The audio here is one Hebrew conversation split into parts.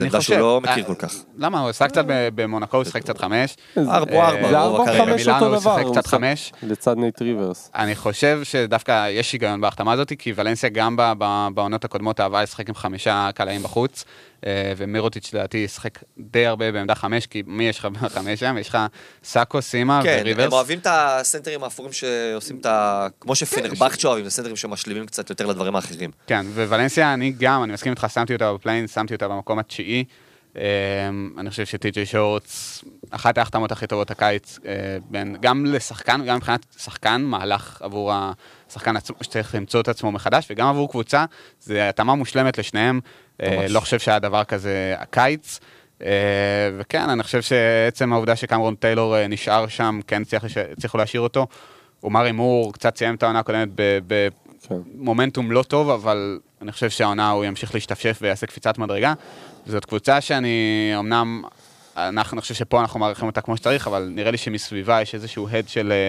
עמדה שהוא לא מכיר כל כך. למה? הוא עשה קצת במונקו, הוא שחק קצת 5. 4-4. זה 4-5 אותו דבר. הוא שחק קצת 5. לצד נייט ריברס. אני חושב שדווקא יש היגיון בהחתמה הזאת, כי ולנסיה גם בעונות הקודמות אהבה לשחק עם 5 קלעים בחוץ, ומירוטיץ' לדעתי ישחק די הרבה בעמדה 5, כי מי יש לך ב5 שם? יש לך סאקו, סימה וריברס. כן, הם אוהבים את הסנטרים האפורים שעושים את ה... כמו שפנרבכצ'ה אוהבים, זה סנטרים שמשלימים קצת יותר לדברים האחרים. כן, וולנסיה, אני מסכים איתך, שמתי אותה בפליין, שמתי אותה במקום התשיעי. אני חושב שטי.ג'יי שורטס, אחת ההחתמות הכי טובות הקיץ, גם לשחקן, גם מבחינת שחקן, מהלך עבור השחקן שצריך למצוא את עצמו מחדש, וגם עבור קבוצה, זה התאמה מושלמת לשניהם, לא חושב שהיה דבר כזה הקיץ, וכן, אני חושב שעצם העובדה שקמרון טיילור נשאר שם, כן צריכו להשאיר אותו, ומרי מור קצת סיים את העונה הקודמת במומנטום לא טוב, אבל אני חושב שהעונה הוא ימשיך להשתפשף ויעשה קפיצת מדרגה, זאת קבוצה שאני, אמנם, אני חושב שפה אנחנו מעריכים אותה כמו שצריך, אבל נראה לי שמסביבה יש איזשהו הד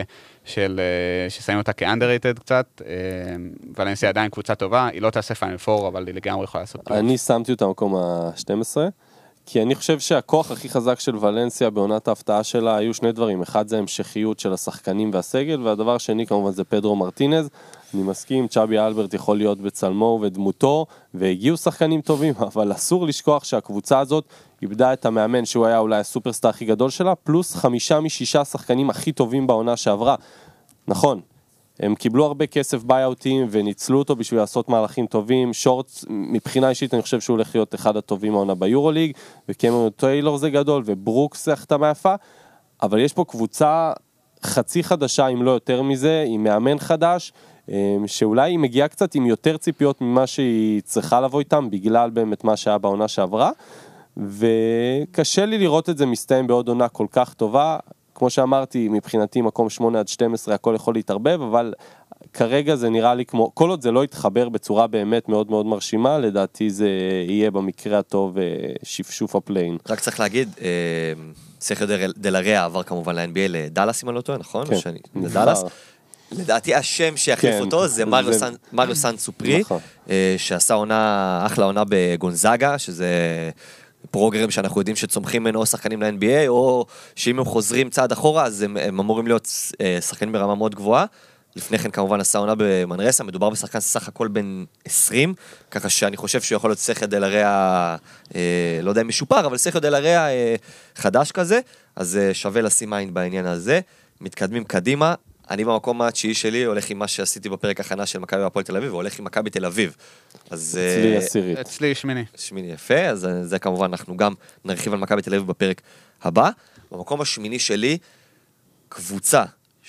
ששמים אותה כ-underrated קצת, ולנסיה עדיין קבוצה טובה, היא לא תעשה פיינל 4, אבל היא לגמרי יכולה לעשות טוב. אני שמתי אותה במקום ה-12, כי אני חושב שהכוח הכי חזק של ולנסיה בעונת ההפתעה שלה היו שני דברים, אחד זה המשכיות של השחקנים והסגל, והדבר השני כמובן זה פדרו מרטינז, אני מסכים, צ'אבי אלברט יכול להיות בצלמו ודמותו, והגיעו שחקנים טובים, אבל אסור לשכוח שהקבוצה הזאת איבדה את המאמן שהוא היה אולי הסופרסטאר הכי גדול שלה, פלוס 5 מ-6 שחקנים הכי טובים בעונה שעברה. נכון, הם קיבלו הרבה כסף ביי-אוטים וניצלו אותו בשביל לעשות מהלכים טובים. שורטס, מבחינה אישית אני חושב שהוא הולך להיות אחד הטובים העונה ביורוליג, וקמרון טיילור זה גדול, וברוקס זה החתמה יפה, אבל יש פה קבוצה חצי חדשה, אם לא יותר מזה, עם מאמן חדש, שאולי היא מגיעה קצת עם יותר ציפיות ממה שהיא צריכה לבוא איתם, בגלל באמת מה שהיה בעונה שעברה, וקשה לי לראות את זה מסתיים בעוד עונה כל כך טובה. כמו שאמרתי, מבחינתי מקום 8 עד 12 הכל יכול להתערבב, אבל כרגע זה נראה לי כמו, כל עוד זה לא יתחבר בצורה באמת מאוד מאוד מרשימה, לדעתי זה יהיה במקרה הטוב שפשוף הפליין. רק צריך להגיד, סרחיו דלריה עבר כמובן ל-NBA לדלס, אם אני לא טועה, נכון? כן. לדלס. לדעתי השם שיחליף אותו זה מריו סן סופרי, שעשה אחלה עונה בגונזאגה, שזה פרוגרם שאנחנו יודעים שצומחים ממנו או שחקנים ל-NBA, או שאם הם חוזרים צעד אחורה, אז הם אמורים להיות שחקנים ברמה מאוד גבוהה. לפני כן כמובן עשה עונה במנרסה, מדובר בשחקן סך הכל בין 20, ככה שאני חושב שהוא יכול להיות סרחיו דלריה, לא יודע אם משופר, אבל סרחיו דלריה חדש כזה, אז שווה לשים עין בעניין הזה. מתקדמים קדימה, אני במקום התשיעי שלי הולך עם מה שעשיתי בפרק הכנה של מכבי והפועל תל אביב, והולך עם מכבי תל אביב. אצלי עשירית. אצלי שמיני. שמיני יפה, אז זה כמובן אנחנו גם נרחיב על מכבי תל אביב בפרק הבא. במקום השמיני שלי, קבוצה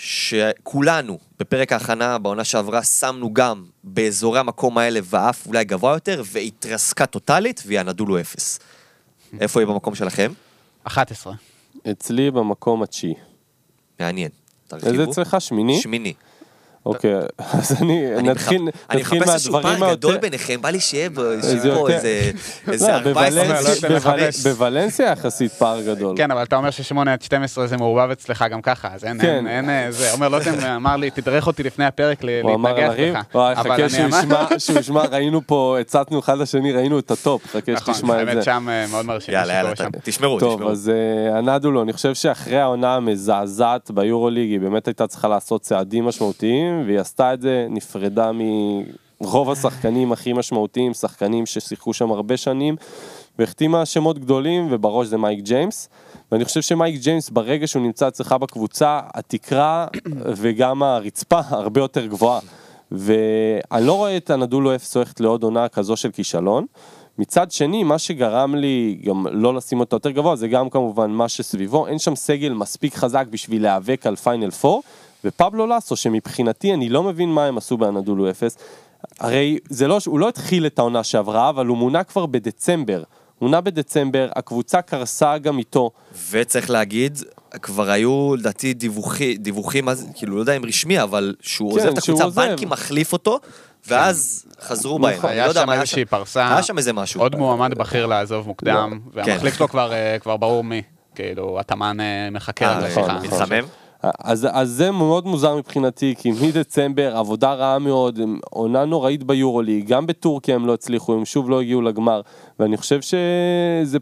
שכולנו בפרק ההכנה בעונה שעברה שמנו גם באזורי המקום האלה ואף אולי גבוה יותר, והתרסקה טוטלית, והיא הנדולו 0. איפה היא במקום שלכם? 11. אצלי במקום התשיעי. מעניין. איזה אצלך? שמיני? שמיני. אוקיי, אז נתחיל מהדברים... אני מחפש איזשהו פער גדול ביניכם, בא לי שיהיה פה איזה 14. בוולנסיה יחסית פער גדול. כן, אבל אתה אומר ש8 עד 12 זה מעורבב אצלך גם ככה, אז אין זה. אומר לוטם, אמר לי, תדרך אותי לפני הפרק להתנגח לך. חכה שהוא ישמע, ראינו פה, הצעתנו אחד לשני, ראינו את הטופ, חכה שתשמע את זה. האמת שם מאוד מרשים. יאללה, תשמרו. טוב, אז הנדולו, אני חושב שאחרי העונה המזעזעת ביורוליג, היא באמת הייתה צריכה לעשות צעדים משמעותיים, והיא עשתה את זה, נפרדה מרוב השחקנים הכי משמעותיים, שחקנים ששיחקו שם הרבה שנים, והחתימה שמות גדולים, ובראש זה מייק ג'יימס, ואני חושב שמייק ג'יימס ברגע שהוא נמצא אצלך בקבוצה, התקרה וגם הרצפה הרבה יותר גבוהה, ואני לא רואה את הנדולו אפס הולכת לעוד עונה כזו של כישלון. מצד שני, מה שגרם לי גם לא לשים אותו יותר גבוה, זה גם כמובן מה שסביבו, אין שם סגל מספיק חזק בשביל להיאבק על פיינל 4, ופבלו לסו, שמבחינתי אני לא מבין מה הם עשו באנדולו 0, הרי הוא לא התחיל את העונה שעברה, אבל הוא מונה כבר בדצמבר, הקבוצה קרסה גם איתו. וצריך להגיד, כבר היו לדעתי דיווחים, כאילו לא יודע אם רשמי, אבל שהוא עוזב את הקבוצה, בנקי מחליף אותו, ואז חזרו בהם. היה שם איזושהי פרסה, היה שם איזה משהו. עוד מועמד בכיר לעזוב מוקדם, והמחליף לו כבר ברור מי, כאילו, התאמן מחכה. מתחמם? אז זה מאוד מוזר מבחינתי, כי מדצמבר עבודה רעה מאוד, עונה נוראית ביורוליג, גם בטורקיה הם לא הצליחו, הם שוב לא הגיעו לגמר, ואני חושב שזה